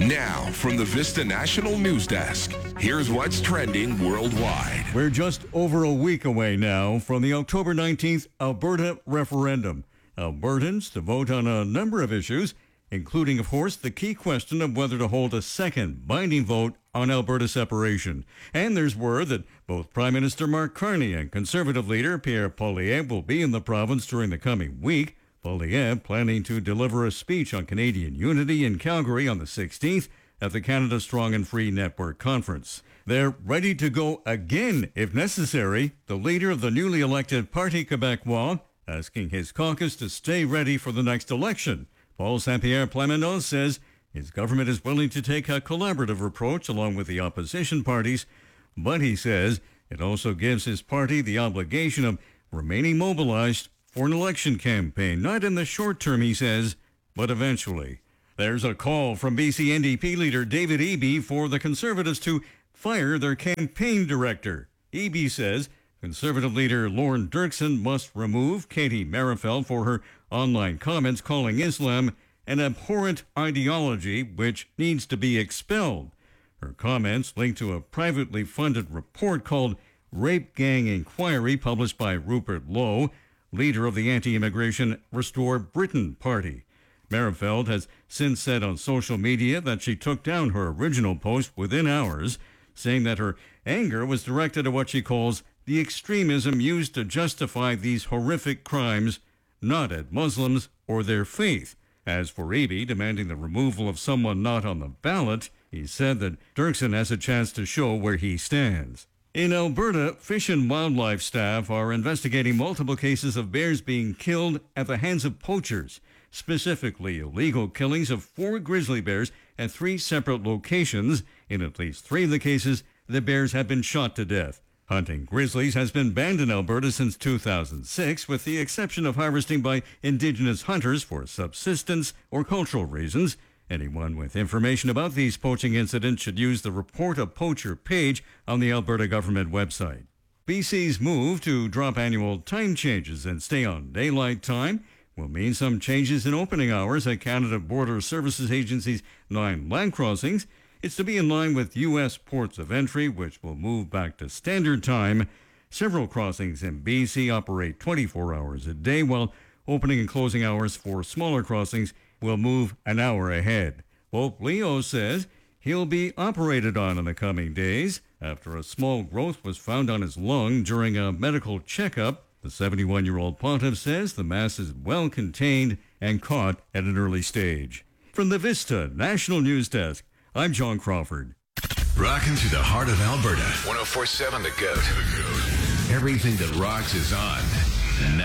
Now, from the Vista National News Desk, here's what's trending worldwide. We're just over a week away now from the October 19th Alberta referendum. Albertans to vote on a number of issues, including, of course, the key question of whether to hold a second binding vote on Alberta separation. And there's word that both Prime Minister Mark Carney and Conservative leader Pierre Poilievre will be in the province during the coming week. Poilievre planning to deliver a speech on Canadian unity in Calgary on the 16th at the Canada Strong and Free Network Conference. They're ready to go again if necessary, the leader of the newly elected Parti Québécois asking his caucus to stay ready for the next election. Paul Saint-Pierre Plamondon says his government is willing to take a collaborative approach along with the opposition parties, but he says it also gives his party the obligation of remaining mobilized for an election campaign, not in the short term, he says, but eventually. There's a call from BC NDP leader David Eby for the Conservatives to fire their campaign director. Eby says Conservative leader Lorne Dirksen must remove Katie Merifeld for her online comments calling Islam an abhorrent ideology which needs to be expelled. Her comments linked to a privately funded report called Rape Gang Inquiry published by Rupert Lowe, leader of the anti-immigration Restore Britain party. Merifeld has since said on social media that she took down her original post within hours, saying that her anger was directed at what she calls the extremism used to justify these horrific crimes, not at Muslims or their faith. As for Eby demanding the removal of someone not on the ballot, he said that Dirksen has a chance to show where he stands. In Alberta, Fish and Wildlife staff are investigating multiple cases of bears being killed at the hands of poachers, specifically illegal killings of 4 grizzly bears at 3 separate locations. In at least 3 of the cases, the bears have been shot to death. Hunting grizzlies has been banned in Alberta since 2006, with the exception of harvesting by Indigenous hunters for subsistence or cultural reasons. Anyone with information about these poaching incidents should use the Report a Poacher page on the Alberta government website. BC's move to drop annual time changes and stay on daylight time will mean some changes in opening hours at Canada Border Services Agency's 9 land crossings. It's to be in line with U.S. ports of entry, which will move back to standard time. Several crossings in BC operate 24 hours a day, while opening and closing hours for smaller crossings will move an hour ahead. Pope Leo says he'll be operated on in the coming days after a small growth was found on his lung during a medical checkup. The 71-year-old pontiff says the mass is well contained and caught at an early stage. From the Vista National News Desk, I'm John Crawford. Rocking to the heart of Alberta. 104.7 The Goat. Everything that rocks is on. Now.